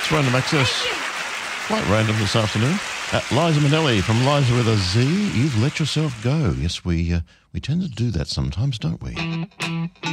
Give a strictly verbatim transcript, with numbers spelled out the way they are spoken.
It's Random Access. Quite random this afternoon. Uh, Liza Minnelli from Liza with a Z. You've let yourself go. Yes, we uh, we tend to do that sometimes, don't we?